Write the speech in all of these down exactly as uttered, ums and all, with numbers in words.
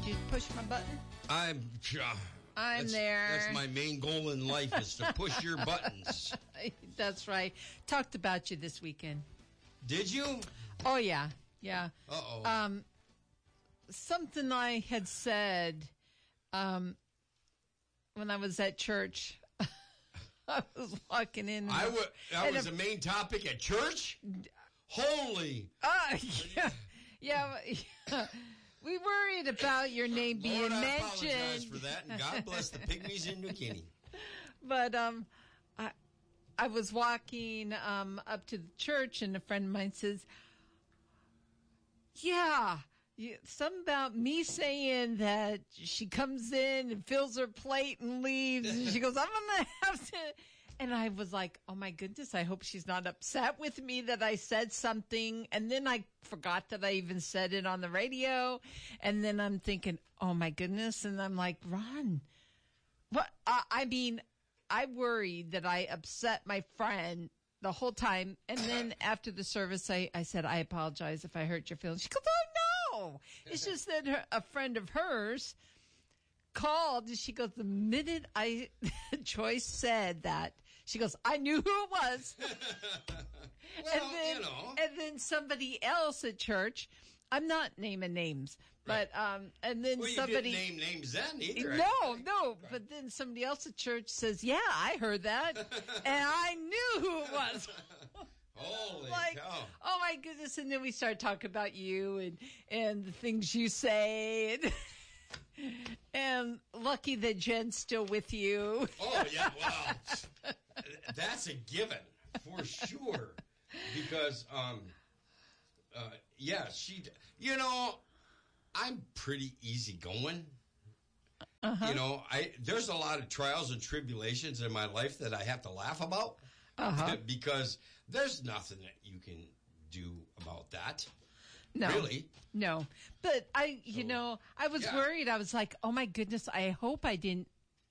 Did you push my button? I'm. Uh, I'm that's, there. That's my main goal in life is to push your buttons. That's right. Talked about you this weekend. Did you? Oh yeah, yeah. Uh oh. Um, something I had said, um, when I was at church. I was walking in. I would. That was a, the main topic at church. Holy. Uh, yeah, yeah, yeah. We worried about your name being Lord, I mentioned. apologize for that, and God bless the pygmies in New Guinea. But um, I, I was walking um up to the church, and a friend of mine says, "Yeah, you, something about me saying that she comes in and fills her plate and leaves." And she goes, "I'm gonna have to." And I was like, oh, my goodness, I hope she's not upset with me that I said something. And then I forgot that I even said it on the radio. And then I'm thinking, oh, my goodness. And I'm like, Ron, what? Uh, I mean, I worried that I upset my friend the whole time. And then after the service, I, I said, I apologize if I hurt your feelings. She goes, oh, no. It's just that her, a friend of hers called. She goes, the minute I, Joyce said that, she goes, I knew who it was. Well, and then, you know. And then somebody else at church, I'm not naming names, but, right. um, and then well, you somebody. didn't name names then either. No, no, right. But then somebody else at church says, yeah, I heard that. And I knew who it was. Holy like, cow. Oh my goodness. And then we started talking about you and, and the things you say. And, and lucky that Jen's still with you. Oh, yeah, well, that's a given for sure. Because, um, uh, yeah, she, you know, I'm pretty easygoing. Uh-huh. You know, I there's a lot of trials and tribulations in my life that I have to laugh about. Uh-huh. Because there's nothing that you can do about that. No, really? No. But I, you so, know, I was yeah. worried. I was like, oh my goodness, I hope I didn't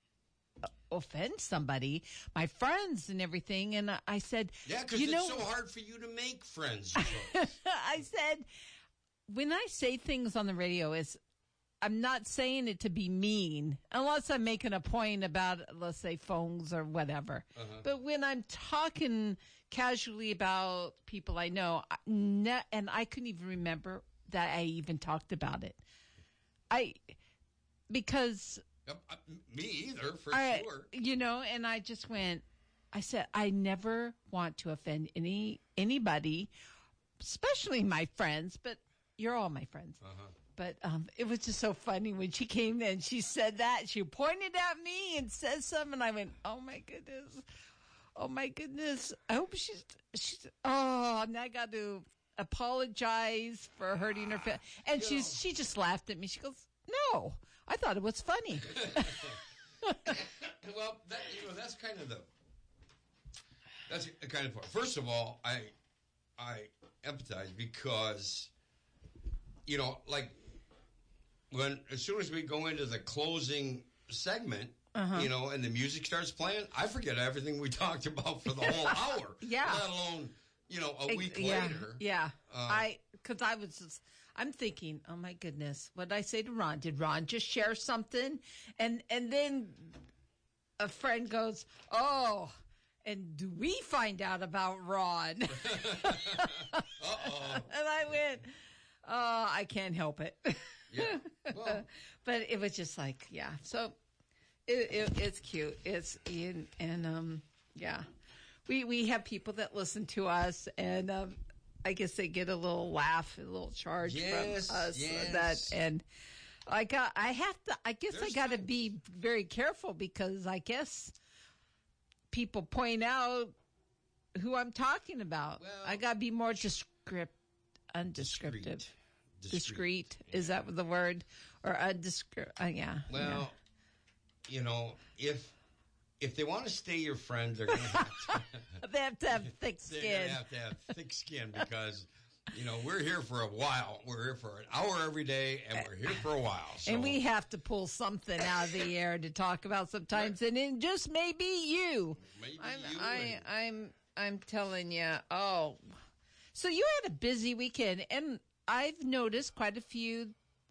offend somebody, my friends and everything. And I said, yeah, because it's know, so hard for you to make friends. I said, when I say things on the radio, is I'm not saying it to be mean, unless I'm making a point about, let's say, phones or whatever. Uh-huh. But when I'm talking casually about people I know, ne- and I couldn't even remember that I even talked about it. I, because... Uh, me either, for I, sure. You know, and I just went, I said, I never want to offend any anybody, especially my friends, but you're all my friends. Uh-huh. But um, it was just so funny when she came in, she said that. She pointed at me and said something, and I went, oh, my goodness. Oh, my goodness. I hope she's, she's oh, and I got to apologize for hurting her feelings. And she's, she just laughed at me. She goes, no, I thought it was funny. Well, that, you know, that's kind of the, that's kind of, first of all, I, I empathize because, you know, like, when as soon as we go into the closing segment, uh-huh. you know, and the music starts playing, I forget everything we talked about for the whole hour. Yeah. Let alone, you know, a week yeah, later. Yeah. Uh, I, because I was just, I'm thinking, oh my goodness, what did I say to Ron? Did Ron just share something? And, and then a friend goes, oh, and do we find out about Ron? Uh-oh. And I went, oh, I can't help it. Yeah. Well. But it was just like, yeah. So it, it, it's cute. It's and, and um yeah. We we have people that listen to us, and um, I guess they get a little laugh, a little charge yes, from us. Yes. That and I got I have to. I guess There's I got to be very careful because I guess people point out who I'm talking about. Well, I got to be more descript, undescriptive. Discreet. Discreet, Discreet. Yeah. Is that the word? Or undescript? Uh, yeah. Well, yeah. you know, if if they want to stay your friend, they're going to have to. They have to have thick skin. They're going to have to have thick skin because, you know, we're here for a while. We're here for an hour every day, and we're here for a while. So. And we have to pull something out of the air to talk about sometimes, right. And it just may be you. Maybe I'm, you. I, And... I'm, I'm telling you. Oh, so you had a busy weekend, and I've noticed quite a few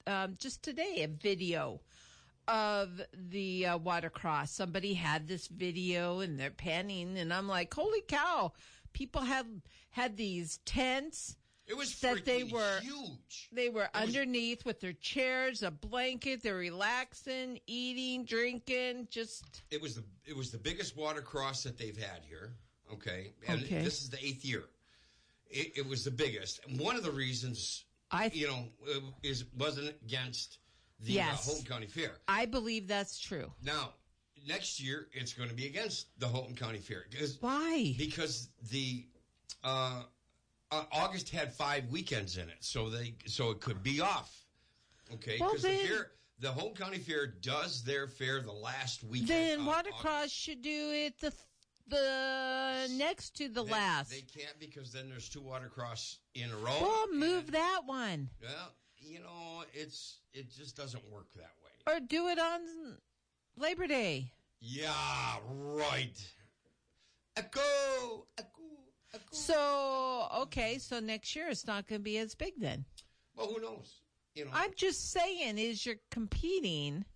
um, just today a video of the uh, watercross. Somebody had this video and they're panning, and I'm like, holy cow! People had had these tents. It was that they were huge. They were it underneath was, with their chairs, a blanket. They're relaxing, eating, drinking. Just it was the it was the biggest watercross that they've had here. Okay, and okay. this is the eighth year. It, it was the biggest. And one of the reasons, I th- you know, is wasn't against the yes. uh, Houghton County Fair. I believe that's true. Now, next year it's going to be against the Houghton County Fair. Why? Because the uh, uh, August had five weekends in it, so they so it could be off. Okay, because well, the fair, the Houghton County Fair does their fair the last weekend. Then Watercross should do it the the next to the they, last. They can't because then there's two Watercross in a row. Well, move that one. Well, you know, it's it just doesn't work that way. Or do it on Labor Day. Yeah, right. Echo, echo, echo. So, okay, so next year it's not going to be as big then. Well, who knows? You know, I'm just saying, is you're competing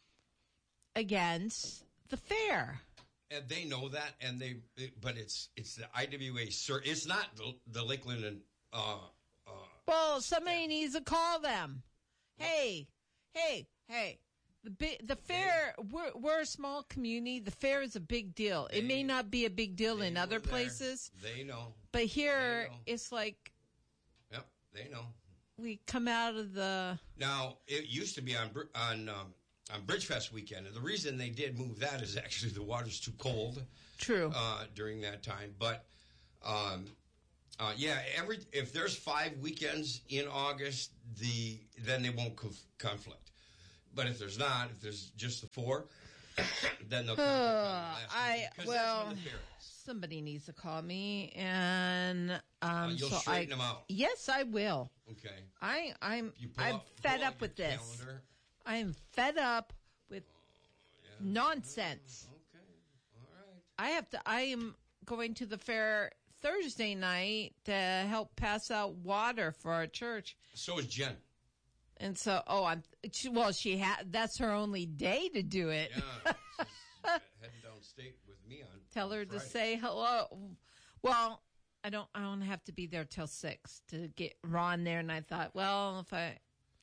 against the fair. And they know that, and they, it, but it's it's the I W A. Sir, it's not the, the Lakeland and. Uh, uh, well, somebody yeah. needs to call them. Hey, hey, hey! The big, the fair. They, we're we're a small community. The fair is a big deal. They, it may not be a big deal in other places. They know, but here it's like. Yep, they know. We come out of the. Now it used to be on on. Um, On Bridgefest weekend, and the reason they did move that is actually the water's too cold. True. Uh, during that time, but um, uh, yeah, every if there's five weekends in August, the then they won't conf- conflict. But if there's not, if there's just the four, then they'll. Uh, I well, somebody needs to call me, and um, uh, you'll so straighten I, them out. Yes, I will. Okay. I I'm I'm up, fed up with this. Calendar. I am fed up with oh, yeah. nonsense. Okay, all right. I have to. I am going to the fair Thursday night to help pass out water for our church. So is Jen. And so, oh, I'm. She, well, she had. That's her only day to do it. Yeah, she's heading downstate with me on. Tell her Friday. to say hello. Well, I don't. I don't have to be there till six to get Ron there. And I thought, well, if I.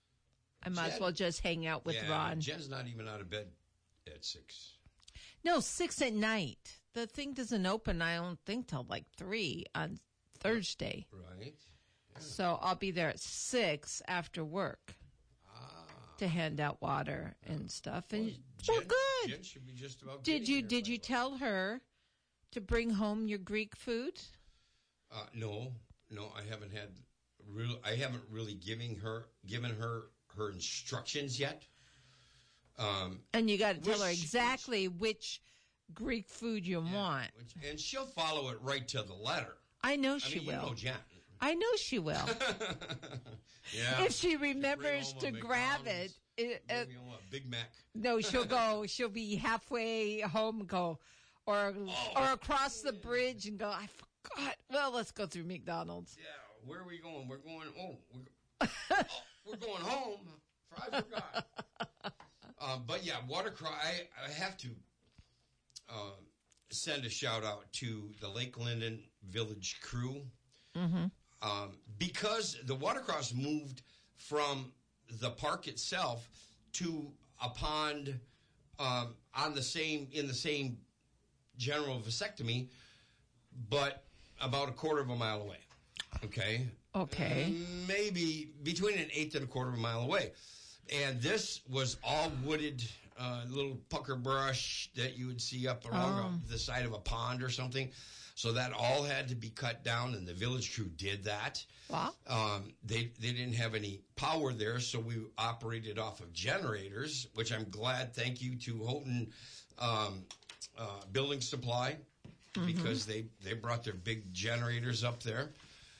I might Jen, as well just hang out with yeah, Ron. Jen's not even out of bed at six. No, six at night. The thing doesn't open, I don't think, till like three on Thursday. Right. Yeah. So I'll be there at six after work ah. to hand out water and stuff. And well, Jen, well good. Jen should be just about. Did you Did you tell her to bring home your Greek food? Uh, no, no, I haven't had. Real, I haven't really giving her given her. her instructions yet. Um, and you got to tell which, her exactly which, which Greek food you yeah, want. Which, and she'll follow it right to the letter. I know she I mean, will. You know Jen. I know she will. Yeah. If she remembers to grab it. it uh, a Big Mac. No, she'll go, she'll be halfway home and go, or, oh, or across the bridge and go, I forgot. Well, let's go through McDonald's. Yeah, where are we going? We're going, oh, we're oh, we're going home. I forgot. um, but yeah, Watercross, I, I have to uh, send a shout out to the Lake Linden Village crew. Mm-hmm. Um, because the Watercross moved from the park itself to a pond um, on the same, in the same general vasectomy, but about a quarter of a mile away. Okay. Okay. Uh, maybe between an eighth and a quarter of a mile away. And this was all wooded, uh, little pucker brush that you would see up along um. the side of a pond or something. So that all had to be cut down, and the village crew did that. Wow. Um, they they didn't have any power there, so we operated off of generators, which I'm glad, thank you to Houghton um, uh, Building Supply, mm-hmm. because they, they brought their big generators up there.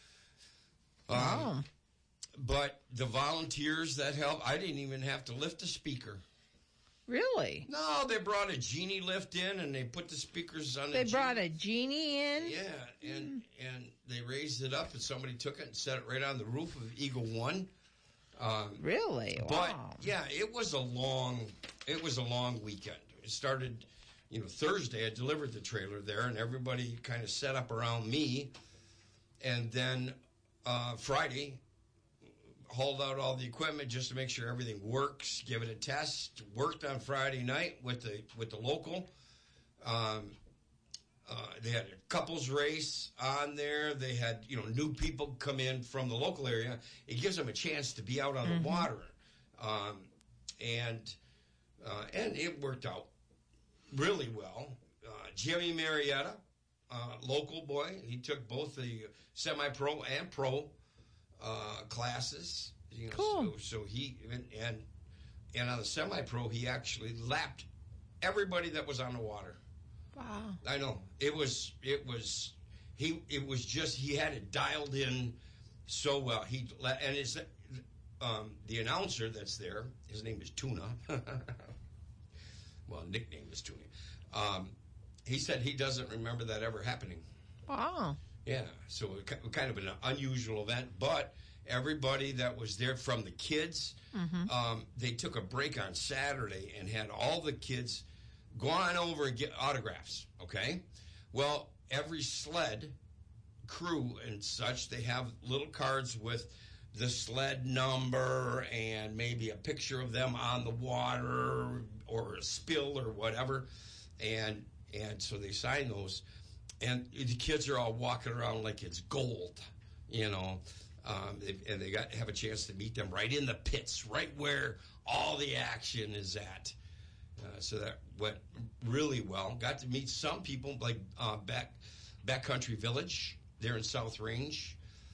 Wow. Um, but the volunteers that helped, I didn't even have to lift a speaker. Really? No, they brought a genie lift in, and they put the speakers on. They the brought genie. a genie in? Yeah, and mm. and they raised it up, and somebody took it and set it right on the roof of Eagle One. Um, Really? but Wow. yeah, it was a long, it was a long weekend. It started, you know, Thursday. I delivered the trailer there, and everybody kind of set up around me. And then uh, Friday, hauled out all the equipment just to make sure everything works. Give it a test. Worked on Friday night with the with the local. Um, uh, they had a couples race on there. They had, you know, new people come in from the local area. It gives them a chance to be out on Mm-hmm. the water, um, and uh, and it worked out really well. Uh, Jimmy Marietta, uh, local boy, he took both the semi-pro and pro uh, classes. You know, Cool. So, so he and, and and on the semi-pro, he actually lapped everybody that was on the water. Wow. I know it was it was he it was just he had it dialed in so well. He and it's um, the announcer that's there. His name is Tuna. Well, nickname is Tuna. Um, he said he doesn't remember that ever happening. Wow. Yeah, so it ki- kind of an unusual event, but everybody that was there from the kids, Mm-hmm. um, they took a break on Saturday and had all the kids go on over and get autographs, okay? Well, every sled crew and such, they have little cards with the sled number and maybe a picture of them on the water or a spill or whatever, and and so they sign those, and the kids are all walking around like it's gold, you know, um, and they got have a chance to meet them right in the pits, right where all the action is at. Uh, so that went really well. Got to meet some people like uh, back Backcountry Village there in South Range.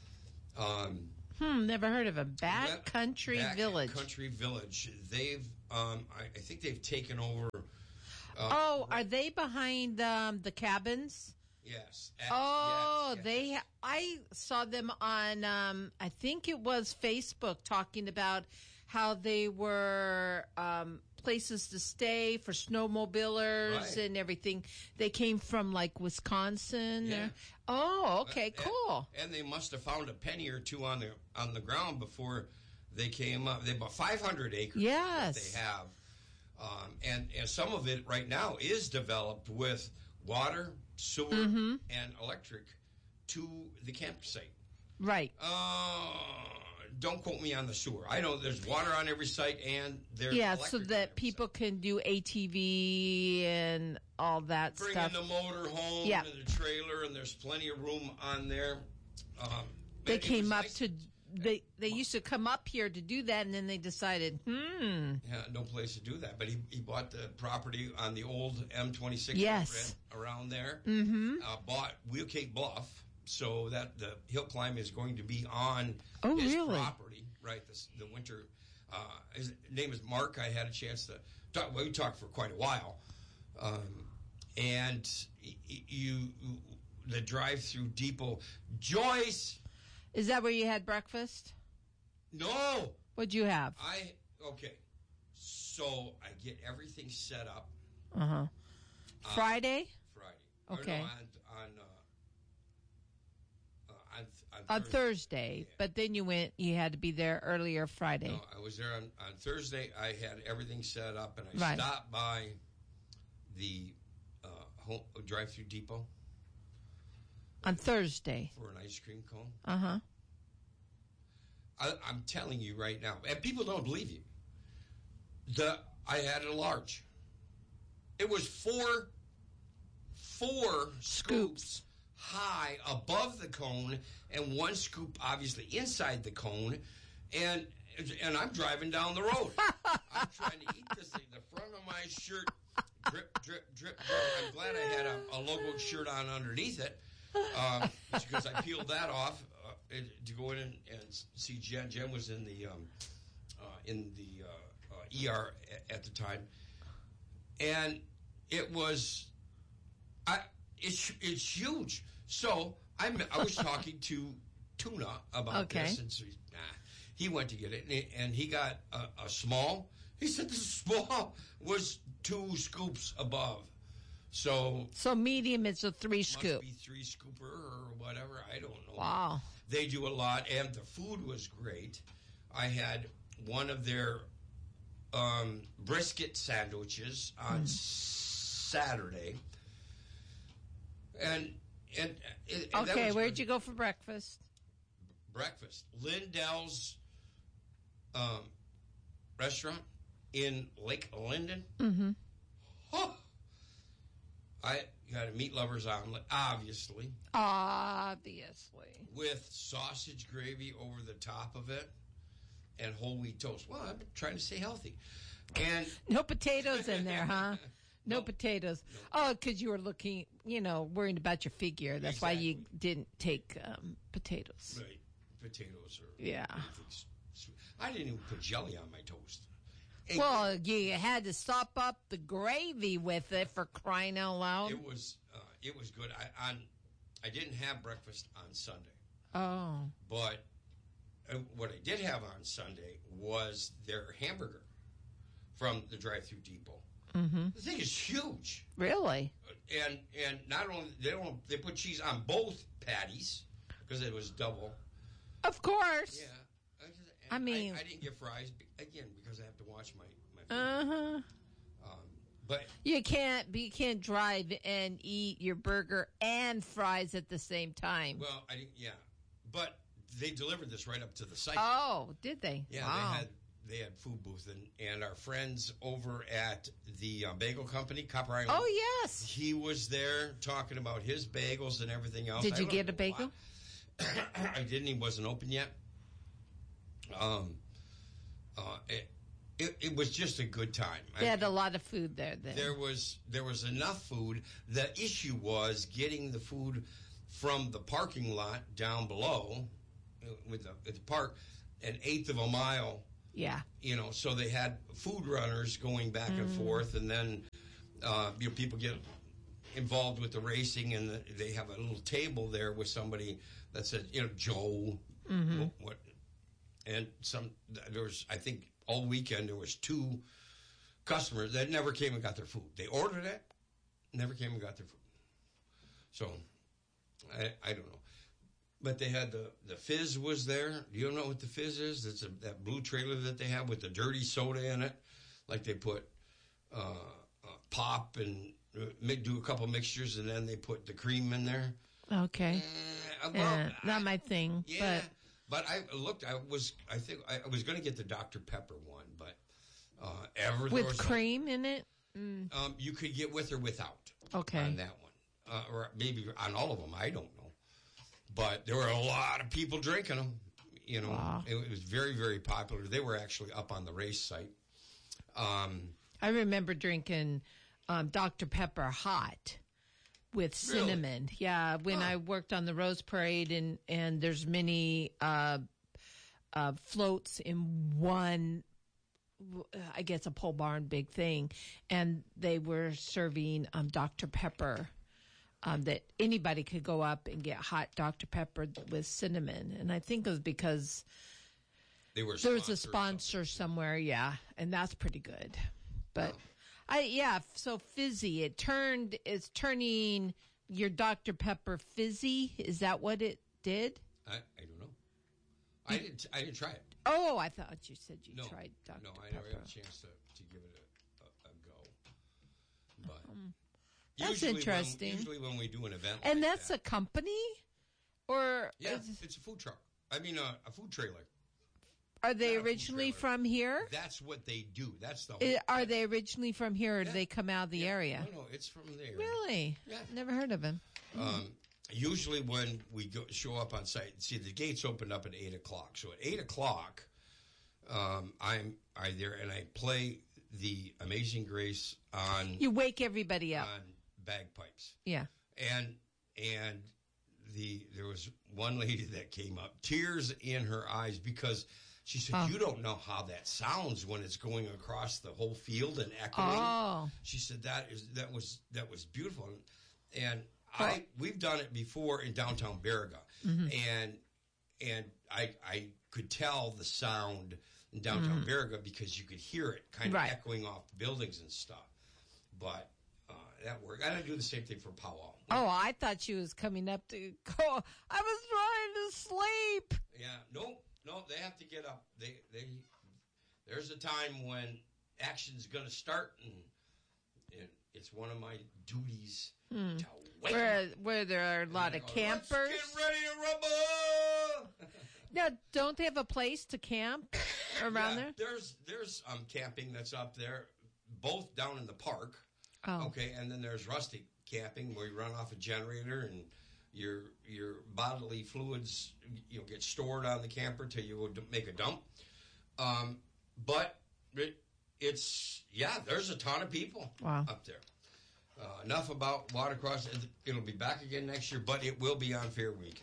Um, Hmm, never heard of a Back- backcountry Back village. Country Village. They've, um, I, I think they've taken over. Uh, Oh, are they behind um, the cabins? Yes. At- Oh, yes, yes. they. Ha- I saw them on. Um, I think it was Facebook talking about how they were um, places to stay for snowmobilers Right. and everything. They came from like Wisconsin. Yeah. Or, oh, okay, And- cool. And they must have found a penny or two on the on the ground before they came up. They bought five hundred acres. Yes. That they have, um, and and some of it right now is developed with water, sewer, Mm-hmm. and electric to the campsite. Right. Uh, don't quote me on the sewer. I know there's water on every site, and there's Yeah, so electric on that every people site. can do A T V and all that Bring stuff. in the motor home Yeah. and the trailer, and there's plenty of room on there. Um, They it was came up nice. to. They they used to come up here to do that, and then they decided, hmm. Yeah, no place to do that. But he, he bought the property on the old M twenty-six Yes. around there. Mm-hmm. Uh, bought Wheelgate Bluff, so that the hill climb is going to be on Oh, his really? property. Right, this, the winter. Uh, his name is Mark. I had a chance to talk. Well, we talked for quite a while, um, and y- y- you the drive-through depot. Joyce, Is that where you had breakfast? no. What'd you have? I okay, so I get everything set up Uh huh. Friday Friday. Or Okay. no, on on uh, uh, on, on, on Thursday. Thursday, Yeah. but then you went. You had to be there earlier Friday. No, I was there on, on Thursday. I had everything set up, and I Right. stopped by the uh, home drive-through depot On Thursday. for an ice cream cone. Uh huh. I, I'm telling you right now, and people don't believe you. The I had a large. It was four, four scoops, Scoops. high above the cone, and one scoop obviously inside the cone, and and I'm driving down the road. I'm trying to eat this thing. The front of my shirt, drip, drip, drip, drip. I'm glad I had a, a logo shirt on underneath it, um, because I peeled that off uh, to go in and, and see Jen. Jen was in the um, uh, in the uh, uh, E R at, at the time, and it was, I it's it's huge. So I I was talking to Tuna about Okay. this, and so he, nah, he went to get it, and he, and he got a, a small. He said the small was two scoops above. So So medium is a three must scoop. be three scooper or whatever. I don't know. Wow. They do a lot, and the food was great. I had one of their um, brisket sandwiches on mm. Saturday. And, and, and okay, where'd good. you go for breakfast? Breakfast. Lindell's um, restaurant in Lake Linden. Mm-hmm. Oh, I got a meat lover's omelet, obviously. Obviously. With sausage gravy over the top of it and whole wheat toast. Well, I'm trying to stay healthy. And no potatoes in there, huh? No, no potatoes. No. Oh, because you were looking, you know, worried about your figure. That's exactly. why you didn't take um, potatoes. Right. Potatoes are... Yeah. Sweet. I didn't even put jelly on my toast. And well, you had to sop up the gravy with it, for crying out loud. It was uh, it was good. I on I didn't have breakfast on Sunday. Oh. But uh, what I did have on Sunday was their hamburger from the drive-through depot. Mm-hmm. The thing is huge. Really? And and not only they don't they put cheese on both patties because it was double. Of course. Yeah. I mean, I, I didn't get fries again because I have to watch my my. Uh huh. Um, but you can't. You can't drive and eat your burger and fries at the same time. Well, I didn't. Yeah, but they delivered this right up to the site. Oh, did they? Yeah, wow. they had they had food booth and and our friends over at the uh, bagel company, Copper Island. Oh yes, he was there talking about his bagels and everything else. Did you get a bagel? I didn't. He wasn't open yet. Um, uh, it, it, it was just a good time. They I, had a lot of food there then. There was there was enough food. The issue was getting the food from the parking lot down below, uh, with the, at the park, an eighth of a mile. Yeah. You know, so they had food runners going back mm. and forth, and then uh, you know, people get involved with the racing, and the, they have a little table there with somebody that said, you know, Joe, mm-hmm. what, what and some, there was, I think, all weekend there was two customers that never came and got their food. They ordered it, never came and got their food. So, I I don't know. But they had the, the Fizz was there. Do you know what the Fizz is? It's a, that blue trailer that they have with the dirty soda in it. Like they put uh, uh, pop and uh, do a couple mixtures, and then they put the cream in there. Okay. Uh, well, uh, not my thing. Yeah. But. But I looked. I was. I think I, I was going to get the Doctor Pepper one, but uh, ever with cream a, in it. Mm. Um, you could get with or without. Okay. On that one, uh, or maybe on all of them. I don't know. But there were a lot of people drinking them. You know, wow. it, it was very, very popular. They were actually up on the race site. Um, I remember drinking um, Doctor Pepper hot. With cinnamon. Really? Yeah, when huh. I worked on the Rose Parade, and, and there's many uh, uh, floats in one, I guess, a pole barn big thing, and they were serving um, Doctor Pepper, um, that anybody could go up and get hot Doctor Pepper with cinnamon. And I think it was because they were there was a sponsor somewhere, yeah, and that's pretty good. But... Oh. I yeah, so fizzy. It turned. It's turning your Doctor Pepper fizzy. Is that what it did? I, I don't know. I didn't. I didn't try it. Oh, I thought you said you no, tried Doctor No, I Pepper. never had a chance to, to give it a, a, a go. But um, that's usually interesting. When, usually when we do an event, and like that's that, a company, or yeah, it's a food truck. I mean, uh, a food trailer. Are they originally from here? That's what they do. That's the whole It, are they originally from here, or yeah. do they come out of the yeah. area? No, no, it's from there. Really? Yeah. Never heard of him. Um, usually when we go, show up on site, see, the gates open up at eight o'clock. So at eight o'clock, um, I'm I there, and I play the Amazing Grace on... You wake everybody up. On bagpipes. Yeah. And and the there was one lady that came up, tears in her eyes, because... She said, oh. You don't know how that sounds when it's going across the whole field and echoing. Oh. She said that is that was that was beautiful. And oh. I we've done it before in downtown Baraga. Mm-hmm. And and I I could tell the sound in downtown mm-hmm. Baraga because you could hear it kind of right. echoing off buildings and stuff. But uh, that worked. I didn't do the same thing for powwow. Oh, I thought she was coming up to go. I was trying to sleep. Yeah, no. no, they have to get up. They they there's a time when action's going to start, and, and it's one of my duties Hmm. to wake Where, them up. where there are a lot And of I go, campers. Let's get ready to rumble. Now, don't they have a place to camp around Yeah, there? There's there's um camping that's up there, both down in the park. Oh. Okay, and then there's rustic camping where you run off a generator and your your bodily fluids you know get stored on the camper till you would make a dump. Um, but it, it's yeah, there's a ton of people Wow. up there. Uh, enough about Watercross. It'll be back again next year, but it will be on Fair Weekend.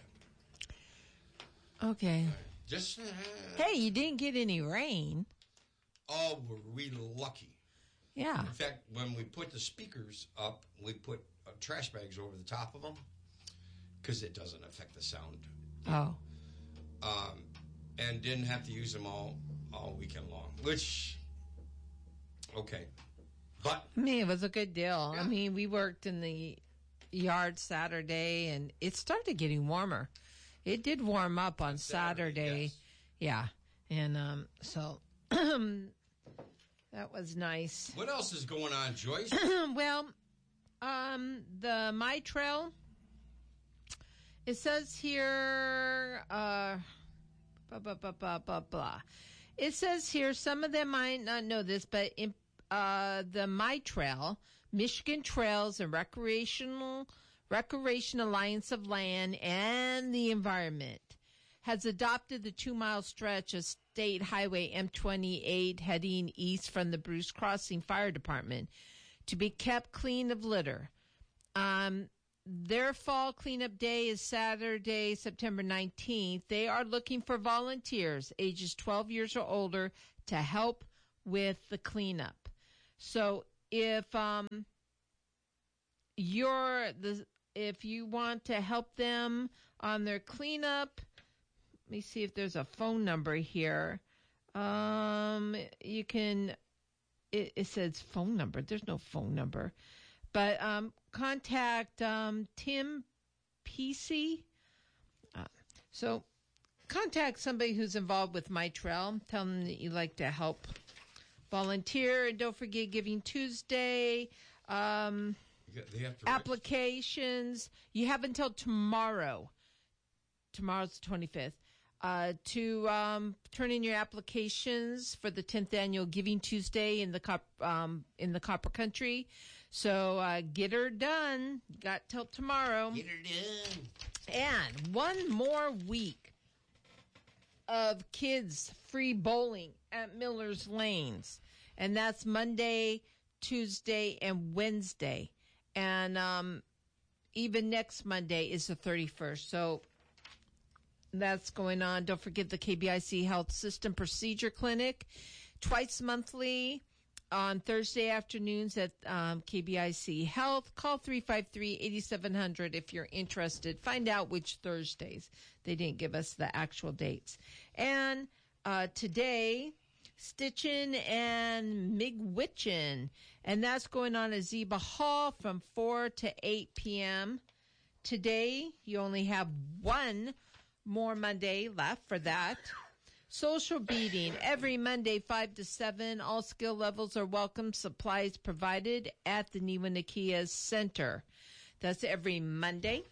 Okay. Just uh, Hey, you didn't get any rain. oh, were we lucky? Yeah. In fact, when we put the speakers up, we put uh, trash bags over the top of them because it doesn't affect the sound. Oh. Um, and didn't have to use them all all weekend long, which, okay. But, I mean, it was a good deal. Yeah. I mean, we worked in the yard Saturday, and it started getting warmer. It did warm up on Saturday. Saturday, Yeah. And um, so that was nice. what else is going on, Joyce? Well, um, the My Trail, it says here, uh, blah, blah, blah, blah, blah, blah. It says here, some of them might not know this, but in, uh, the My Trail, Michigan Trails and Recreational Recreation Alliance of Land and the Environment has adopted the two-mile stretch of State Highway M twenty-eight heading east from the Bruce Crossing Fire Department to be kept clean of litter. Um, their fall cleanup day is Saturday, September nineteenth. They are looking for volunteers ages twelve years or older to help with the cleanup. So if um, you're the if you want to help them on their cleanup, let me see if there's a phone number here. Um, you can. It, it says phone number. There's no phone number, but um, contact um, Tim Pesey. Uh, so contact somebody who's involved with My Trail. Tell them that you'd like to help volunteer, and don't forget Giving Tuesday. Um, You got- they have to applications. You have until tomorrow. Tomorrow's the twenty-fifth. Uh, to um, turn in your applications for the tenth annual Giving Tuesday in the cop, um, in the Copper Country. So uh, get her done. Got till tomorrow. Get her done. And one more week of kids free bowling at Miller's Lanes. And that's Monday, Tuesday, and Wednesday. And um, even next Monday is the thirty-first. So that's going on. Don't forget the K B I C Health System Procedure Clinic twice monthly on Thursday afternoons at um, K B I C Health. Call three five three, eight seven zero zero if you're interested. Find out which Thursdays. They didn't give us the actual dates. And uh, today, Stitchin' and Migwitchin'. And that's going on at Zeba Hall from four to eight p.m. Today, you only have one more Monday left for that. Social Beating, every Monday, five to seven. All skill levels are welcome. Supplies provided at the Niwanakia Center. That's every Monday.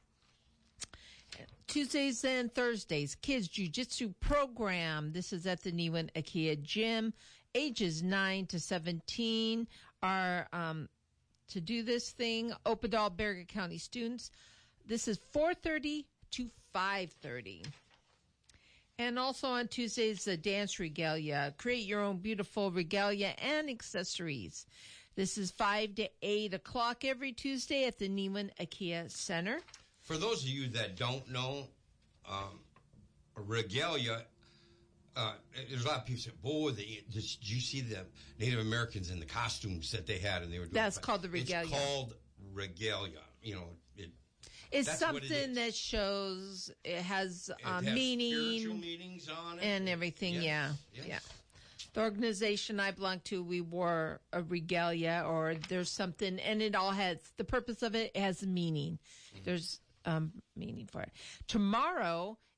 Tuesdays and Thursdays, Kids Jiu-Jitsu Program. This is at the Niwanakia Gym. Ages nine to seventeen are um, to do this thing. Opadal, Bergen County students. This is four thirty to five thirty. And also on Tuesdays, the Dance Regalia. Create your own beautiful regalia and accessories. This is five to eight o'clock every Tuesday at the Niwanakia Center. For those of you that don't know, um, regalia, uh, there's a lot of people say, boy, they, did you see the Native Americans in the costumes that they had and they were doing? That's called the regalia. It's called regalia. You know, it, It's That's what it something is. that shows it has, it uh, has meaning spiritual meanings on it. and everything. Yes, Yeah, yes. yeah. The organization I belong to, we wore a regalia, or there's something, and it all has the purpose of it has meaning. Mm-hmm. There's um, meaning for it. Tomorrow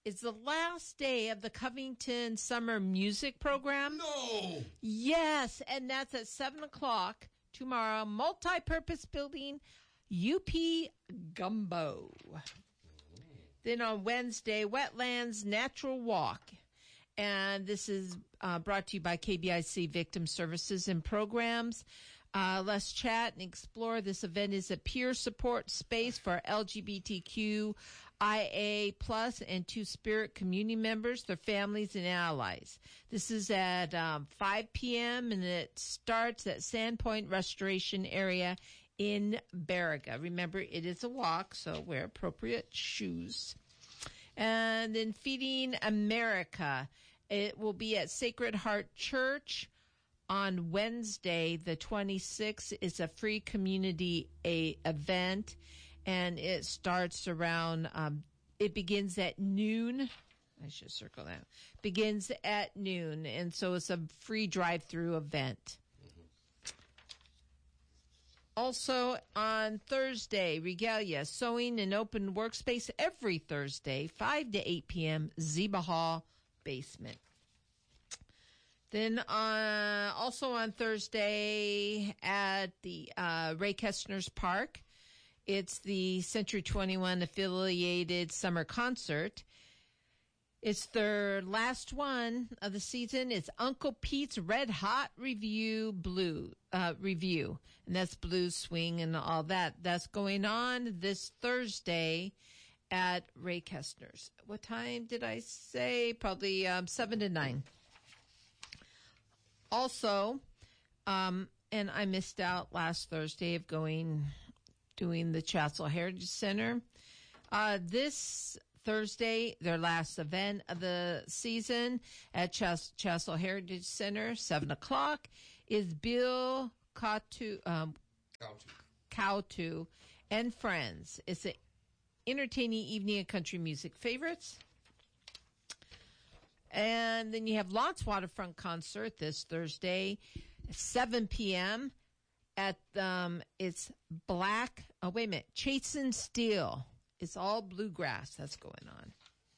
is the last day of the Covington Summer Music Program. No. Yes, and that's at seven o'clock tomorrow. Multi-purpose building, U P Gumbo. Then on Wednesday, Wetlands Natural Walk. And this is uh, brought to you by K B I C Victim Services and Programs. Uh, let's chat and explore. This event is a peer support space for L G B T Q I A plus and Two-Spirit community members, their families, and allies. This is at um, five p.m. and it starts at Sandpoint Restoration Area in Baraga. Remember, it is a walk, so wear appropriate shoes. And then Feeding America. It will be at Sacred Heart Church on Wednesday, the twenty-sixth. It's a free community a, event, and it starts around, um, it begins at noon. I should circle that. Begins at noon, and so it's a free drive-through event. Also on Thursday, Regalia, Sewing and Open Workspace every Thursday, five to eight p.m., Ziba Hall basement. Then uh, also on Thursday at the uh, Ray Kestner's Park, it's the Century twenty-one affiliated summer concert. It's their last one of the season. It's Uncle Pete's Red Hot Review Blue uh, Review, and that's blues, swing, and all that. That's going on this Thursday at Ray Kestner's. What time did I say? Probably um, seven to nine. Also, um, and I missed out last Thursday of going, doing the Chassell Heritage Center. Uh, this Thursday, their last event of the season at Chas- Chassell Heritage Center, seven o'clock, is Bill Cautu, um, Cautu and Friends. It's an entertaining evening of country music favorites. And then you have Lots Waterfront Concert this Thursday, seven p.m. at, um, it's Black, oh, wait a minute, Chasen Steel. It's all bluegrass that's going on.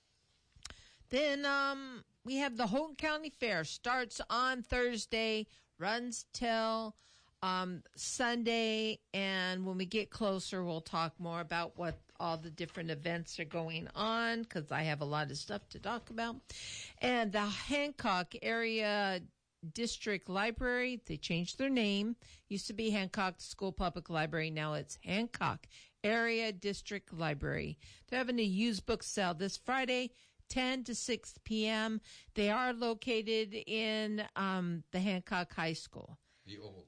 Then um, we have the Houghton County Fair. Starts on Thursday, runs till um, Sunday. And when we get closer, we'll talk more about what all the different events are going on, because I have a lot of stuff to talk about. And the Hancock Area District Library, they changed their name. Used to be Hancock School Public Library. Now it's Hancock Area District Library. They're having a used book sale this Friday, ten to six p.m. They are located in um, the Hancock High School. The old.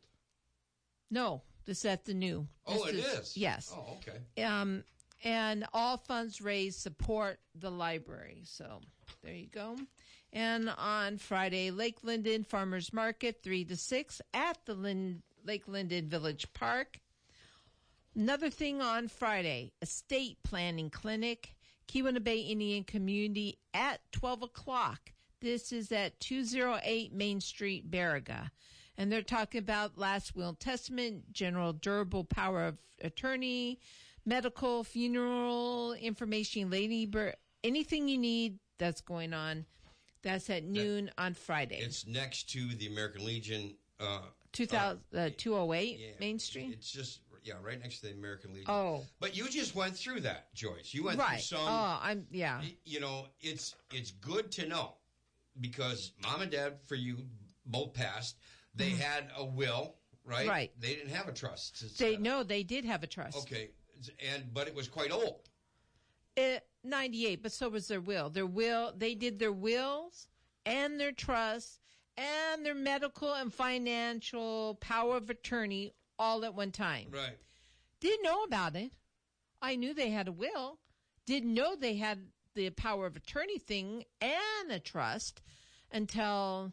No, this is at the new. Oh, this it is, is? Yes. Oh, okay. Um, and all funds raised support the library. So there you go. And on Friday, Lake Linden Farmers Market, three to six at the Lin- Lake Linden Village Park. Another thing on Friday, Estate Planning Clinic, Keweenaw Bay Indian Community at twelve o'clock. This is at two oh eight Main Street, Baraga. And they're talking about last will and testament, general durable power of attorney, medical, funeral, information, lady, anything you need that's going on. That's at noon that, on Friday. It's next to the American Legion. Uh, two thousand, uh, two oh eight yeah, Main Street? It's just, yeah, right next to the American Legion. Oh. But you just went through that, Joyce. You went right. through some. Oh, I'm, yeah. You know, it's it's good to know, because mom and dad, for you, both passed. They mm. had a will, right? Right. They didn't have a trust. They No, they did have a trust. Okay. and But it was quite old. It, ninety-eight, but so was their will. Their will, they did their wills and their trusts and their medical and financial power of attorney all at one time. Right. Didn't know about it. I knew they had a will. Didn't know they had the power of attorney thing and a trust until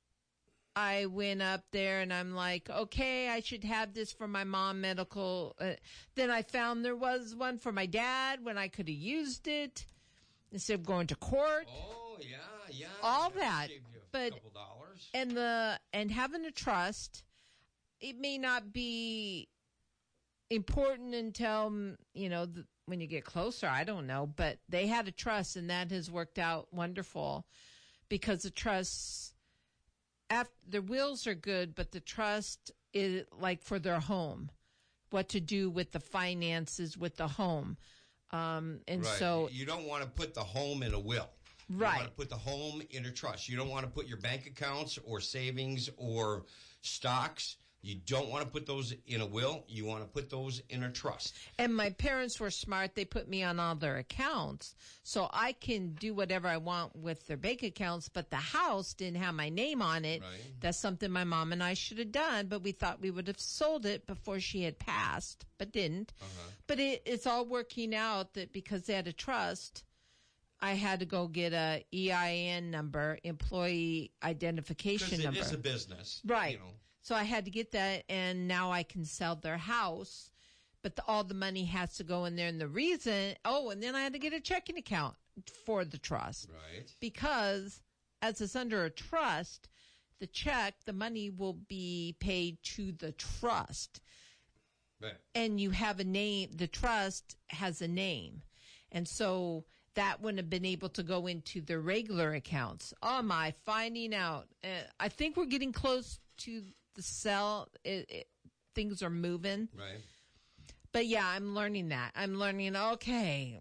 I went up there and I'm like, okay, I should have this for my mom medical. Uh, then I found there was one for my dad when I could have used it instead of going to court. Oh, yeah, yeah. All that. Saved you a but, couple dollars. And, the, and having a trust, it may not be important until, you know, the, when you get closer, I don't know. But they had a trust, and that has worked out wonderful because the trusts, after, their wills are good, but the trust is like for their home, what to do with the finances with the home. Um, and right. so you don't want to put the home in a will. You right. want to put the home in a trust. You don't want to put your bank accounts or savings or stocks. You don't want to put those in a will. You want to put those in a trust. And my parents were smart. They put me on all their accounts, so I can do whatever I want with their bank accounts, but the house didn't have my name on it. Right. That's something my mom and I should have done, but we thought we would have sold it before she had passed, but didn't. Uh-huh. But it, it's all working out that because they had a trust, I had to go get a E I N number, employee identification number. Because it is a business. Right. You know. So I had to get that, and now I can sell their house, but the, all the money has to go in there. And the reason, oh, and then I had to get a checking account for the trust. Right. Because as it's under a trust, the check, the money will be paid to the trust. Right. And you have a name, the trust has a name. And so that wouldn't have been able to go into the regular accounts. Oh, my, finding out. Uh, I think we're getting close to the sell. It, it, things are moving. Right. But, yeah, I'm learning that. I'm learning, okay.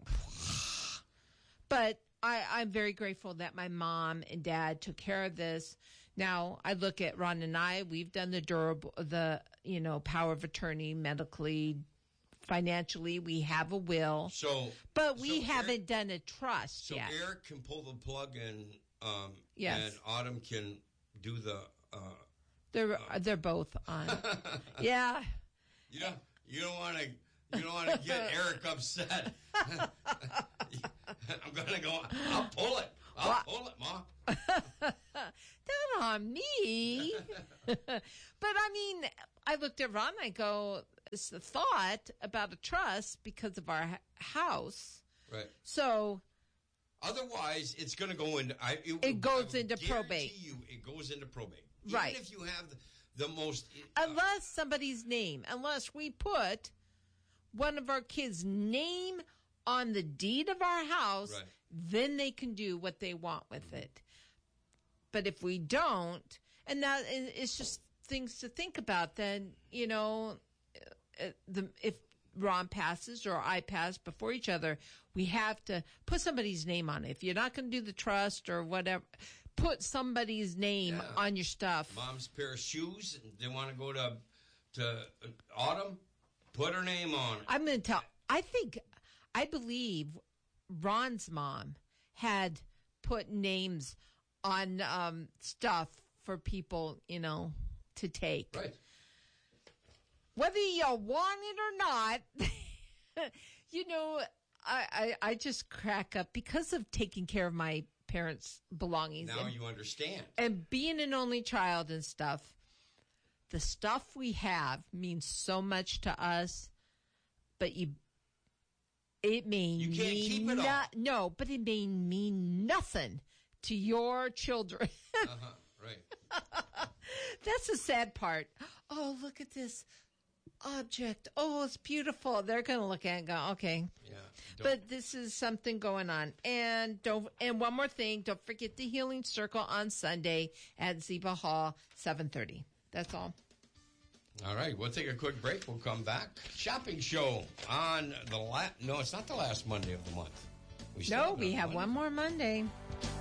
But I, I'm very grateful that my mom and dad took care of this. Now, I look at Ron and I. We've done the durable, the, you know, power of attorney medically, financially. We have a will. So, but we so haven't Eric, done a trust so yet. So Eric can pull the plug, and um, yes. and Autumn can do the. Uh, they're uh, they're both on. Yeah. You don't you don't want to you don't want to get Eric upset. I'm gonna go. I'll pull it. I'll what? pull it, Ma. Not on me. But I mean, I looked at Ron. I go, it's the thought about a trust because of our house. Right. So. Otherwise, it's going to go into. I, it, it goes I into probate. You, it goes into probate. Right. Even if you have the, the most. Uh, unless somebody's name, unless we put one of our kids' name on the deed of our house, right. then they can do what they want with it. But if we don't, and that it's just things to think about, then, you know, the if Ron passes or I pass before each other, we have to put somebody's name on it. If you're not going to do the trust or whatever, put somebody's name yeah. on your stuff. Mom's pair of shoes, they want to go to to Autumn, put her name on it. I'm going to tell, I think, I believe Ron's mom had put names on um, stuff for people, you know, to take. Right. Whether you want it or not, you know, I, I, I just crack up because of taking care of my parents' belongings. Now and, you understand. And being an only child and stuff, the stuff we have means so much to us, but you, it may you can't mean keep it no, all. no, but it may mean nothing to your children. uh-huh, right. That's the sad part. Oh, look at this object. Oh, it's beautiful. They're going to look at it and go, okay. Yeah. But this is something going on. And don't. And one more thing, don't forget the Healing Circle on Sunday at Ziba Hall, seven thirty. That's all. All right, we'll take a quick break. We'll come back. Shopping show on the last, no, it's not the last Monday of the month. We no, we have Monday. one more Monday.